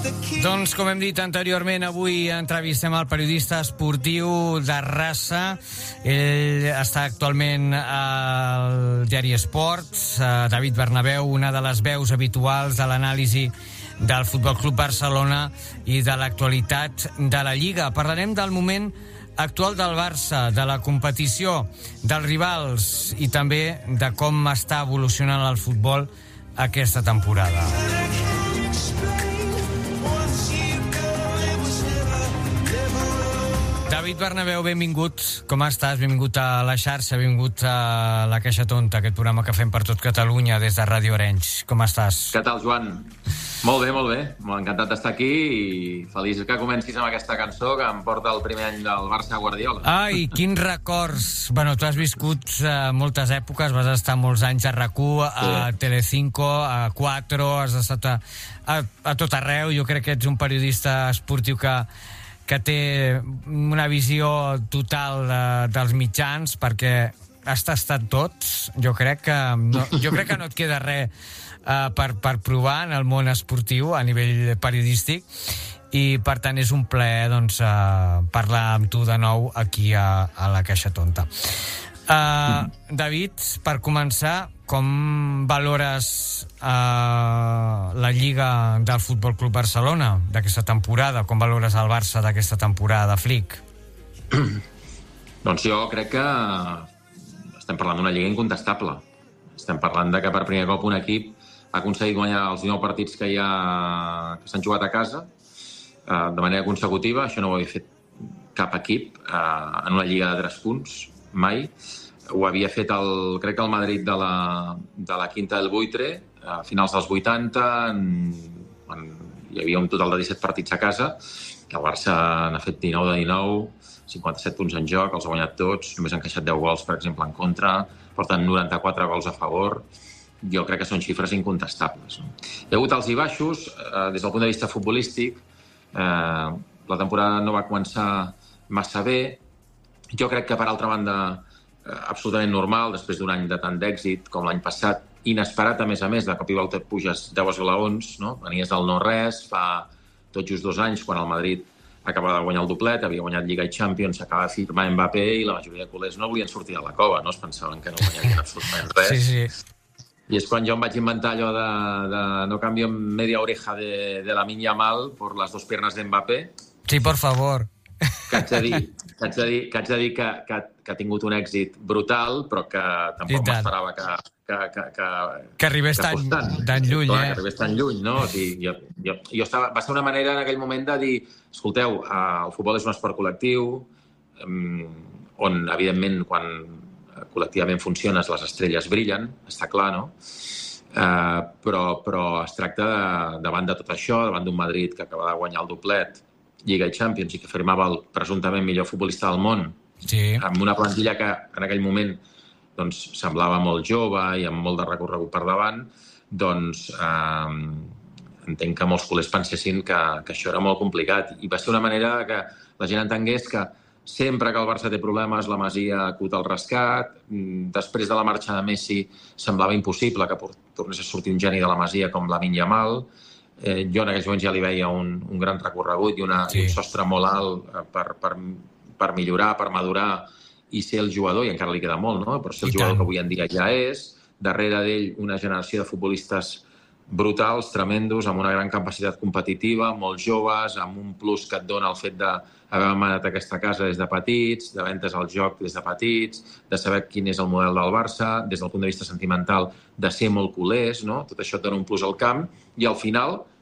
Doncs, com hem dit anteriorment, avui entrevistem el periodista esportiu de raça. Ell està actualment al diari Esports, David Bernabéu, una de les veus habituals de l'anàlisi del Futbol Club Barcelona i de l'actualitat de la Lliga. Parlarem del moment actual del Barça, de la competició, dels rivals i també de com està evolucionant el futbol aquesta temporada. David Bernabéu, benvingut. Com estàs? Benvingut a la xarxa, benvingut a La Caixa Tonta, aquest programa que fem per tot Catalunya des de Ràdio Arenys. Com estàs? Què tal, Joan? Molt bé, molt bé. Molt encantat d'estar aquí i feliç que comencis amb aquesta cançó que em porta el primer any del Barça Guardiola. Ai, quins records! Bueno, tu has viscut moltes èpoques, vas estar molts anys a RAC1, a Telecinco, a 4, has estat a tot arreu. Jo crec que ets un periodista esportiu que té una visió total dels mitjans, perquè has tastat tots. Jo crec que no et queda res per provar en el món esportiu a nivell periodístic, i per tant és un plaer parlar amb tu de nou aquí a La Caixa Tonta. David, per començar, com valores la Lliga del Futbol Club Barcelona d'aquesta temporada? Com valores el Barça d'aquesta temporada, Flick? Doncs jo crec que estem parlant d'una Lliga incontestable. Estem parlant de que per primer cop un equip ha aconseguit guanyar els 19 partits que s'han jugat a casa de manera consecutiva. Això no ho havia fet cap equip en una Lliga de 3 punts, mai. Ho havia fet crec que el Madrid de la Quinta del Buitre, a finals dels 80, quan hi havia un total de 17 partits a casa, que el Barça n'ha fet 19 de 19, 57 punts en joc, els ha guanyat tots, només han encaixat 10 gols, per exemple, en contra, porten 94 gols a favor. Jo crec que són xifres incontestables. Hi ha hagut alts i baixos, des del punt de vista futbolístic, la temporada no va començar massa bé. Jo crec que, per altra banda, absolutament normal, després d'un any de tant d'èxit com l'any passat, inesperat, a més, de cop i volta puges 10 esglaons, no? Venies del no-res, fa tot just 2 anys, quan el Madrid acabava de guanyar el doblet, havia guanyat Lliga i Champions, s'acaba de firmar Mbappé i la majoria de culers no volien sortir de la cova, no? Es pensaven que no guanyarien absolutament res. Sí. I és quan jo em vaig inventar allò de no cambio media oreja de Lamine Yamal por las 2 piernas de Mbappé. Sí, por favor. Que haig de dir que ha tingut un èxit brutal, però que tampoc m'esperava que arribés tan lluny. Clar, que arribés tan lluny, no? O sigui, va ser una manera en aquell moment de dir, escolteu, el futbol és un esport col·lectiu, on, evidentment, quan col·lectivament funciones, les estrelles brillen, està clar, no? Però es tracta, davant de tot això, davant d'un Madrid que acaba de guanyar el doblet, Lliga i Champions, i que firmava el presumptament millor futbolista del món, amb una plantilla que en aquell moment semblava molt jove i amb molt de recorregut per davant, doncs entenc que molts culers pensessin que això era molt complicat. I va ser una manera que la gent entengués que sempre que el Barça té problemes, la Masia acut al rescat. Després de la marxa de Messi semblava impossible que tornés a sortir un geni de la Masia com Lamine Yamal. Jo en aquells moments ja li veia un gran recorregut i un sostre molt alt per millorar, per madurar i ser el jugador, i encara li queda molt, no? Però ser el jugador que avui en dia ja és. Darrere d'ell una generació de futbolistes brutals, tremendos, amb una gran capacitat competitiva, molt joves, amb un plus que et dona el fet d'haver manat aquesta casa des de petits, de ventes al joc des de petits, de saber quin és el model del Barça, des del punt de vista sentimental, de ser molt culers, no? Tot això et dona un plus al camp, i al final